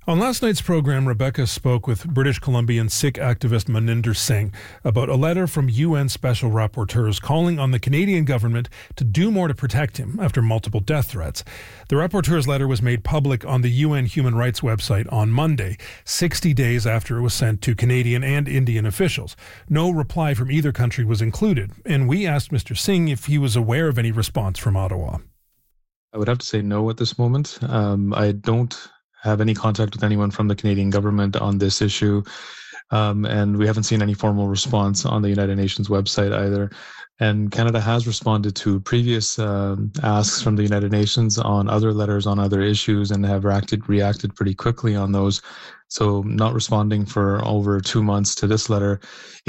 On last night's program, Rebecca spoke with British Columbian Sikh activist Maninder Singh about a letter from UN special rapporteurs calling on the Canadian government to do more to protect him after multiple death threats. The rapporteur's letter was made public on the UN Human Rights website on Monday, 60 days after it was sent to Canadian and Indian officials. No reply from either country was included, and we asked Mr. Singh if he was aware of any response from Ottawa. I would have to say no at this moment. I don't have any contact with anyone from the Canadian government on this issue. And we haven't seen any formal response on the United Nations website either. And Canada has responded to previous asks from the United Nations on other letters on other issues and have reacted pretty quickly on those. So not responding for over 2 months to this letter